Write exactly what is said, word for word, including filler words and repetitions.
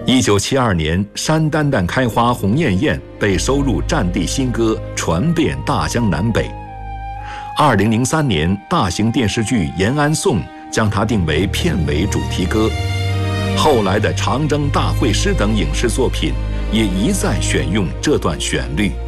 一九七二年，《山丹丹开花红艳艳》被收入战地新歌，传遍大江南北。二零零三年，大型电视剧《延安颂》将它定为片尾主题歌。后来的《长征大会师》等影视作品也一再选用这段旋律。